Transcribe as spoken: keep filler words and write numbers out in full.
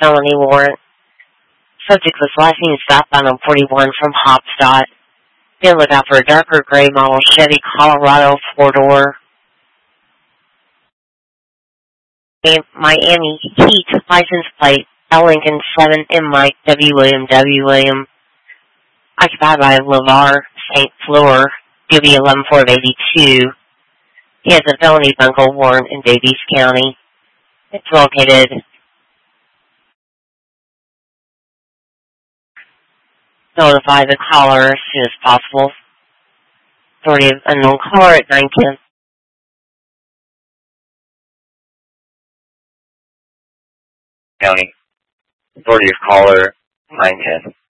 felony warrant. Subject was last seen southbound on forty-one from Hopstadt. Then look out for a darker gray model Chevy Colorado four-door. Miami Heat license plate L Lincoln seven M Mike W William W William. Occupied by LeVar Saint Fleur, D B eleven four eighty-two. He has a felony bunco warrant in Davies County. It's located notify the caller as soon as possible. Authority of unknown caller at nine ten. County. Authority of caller nine ten.